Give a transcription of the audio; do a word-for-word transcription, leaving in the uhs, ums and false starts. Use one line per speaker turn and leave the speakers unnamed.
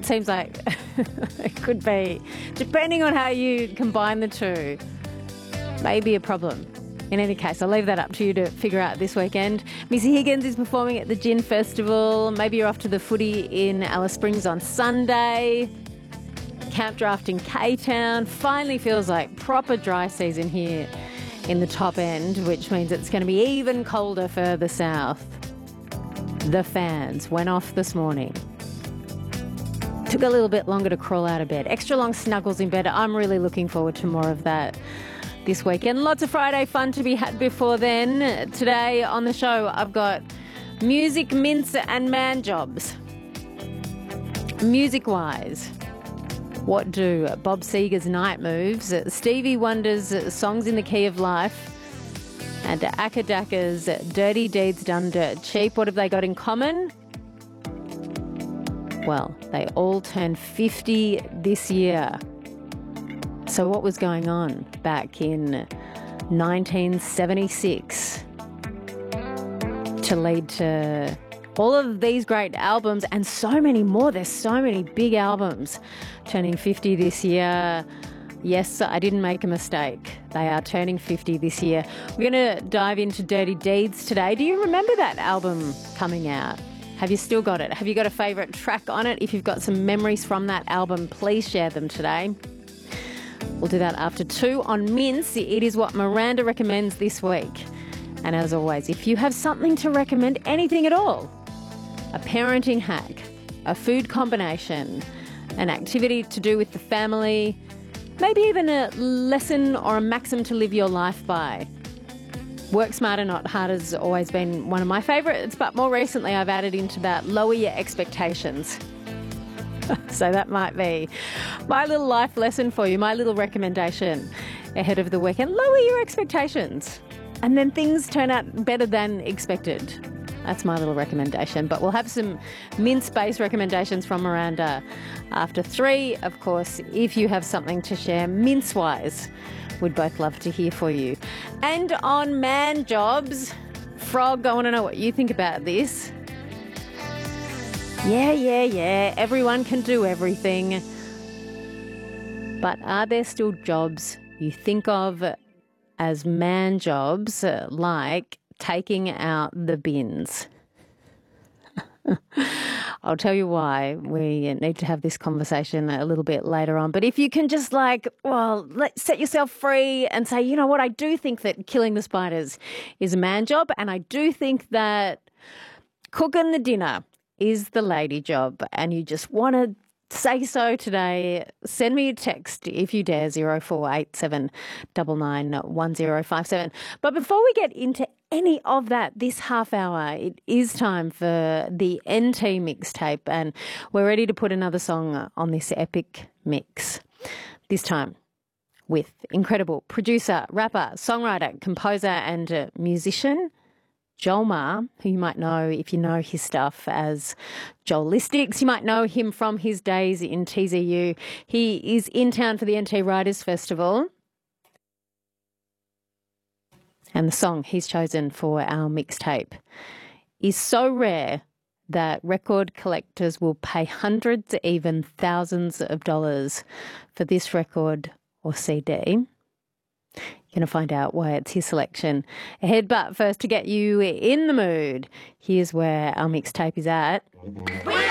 seems like it could be, depending on how you combine the two, maybe a problem. In any case, I'll leave that up to you to figure out this weekend. Missy Higgins is performing at the Gin Festival. Maybe you're off to the footy in Alice Springs on Sunday. Camp draft in K-Town. Finally feels like proper dry season here in the top end, which means it's going to be even colder further south. The fans went off this morning. Took a little bit longer to crawl out of bed. Extra long snuggles in bed. I'm really looking forward to more of that this weekend. Lots of Friday fun to be had before then. Today on the show, I've got music, mints and man jobs. Music-wise, what do Bob Seger's Night Moves, Stevie Wonder's Songs in the Key of Life, and Akadaka's Dirty Deeds Done Dirt Cheap, what have they got in common? Well, they all turned fifty this year. So what was going on back in nineteen seventy-six to lead to all of these great albums and so many more? There's so many big albums turning fifty this year. Yes, I didn't make a mistake. They are turning fifty this year. We're going to dive into Dirty Deeds today. Do you remember that album coming out? Have you still got it? Have you got a favourite track on it? If you've got some memories from that album, please share them today. We'll do that after two on Mince. It is what Miranda recommends this week. And as always, if you have something to recommend, anything at all, a parenting hack, a food combination, an activity to do with the family, maybe even a lesson or a maxim to live your life by. Work smarter, not harder has always been one of my favourites, but more recently I've added into that lower your expectations. So that might be my little life lesson for you, my little recommendation ahead of the weekend. Lower your expectations and then things turn out better than expected. That's my little recommendation. But we'll have some mince-based recommendations from Miranda after three. Of course, if you have something to share mince-wise, we'd both love to hear for you. And on man jobs, Frog, I want to know what you think about this. Yeah, yeah, yeah, everyone can do everything. But are there still jobs you think of as man jobs, like taking out the bins? I'll tell you why. We need to have this conversation a little bit later on. But if you can just like, well, let, set yourself free and say, you know what, I do think that killing the spiders is a man job, and I do think that cooking the dinner is the lady job, and you just want to say so today, send me a text if you dare, zero four eight seven nine nine one zero five seven. But before we get into any of that this half hour, it is time for the N T mixtape, and we're ready to put another song on this epic mix. This time with incredible producer, rapper, songwriter, composer and uh, musician Joel Mah, who you might know if you know his stuff as Joelistics. You might know him from his days in T Z U. He is in town for the N T Writers Festival. And the song he's chosen for our mixtape is so rare that record collectors will pay hundreds, even thousands of dollars for this record or C D. You're going to find out why it's his selection ahead. But first, to get you in the mood, here's where our mixtape is at.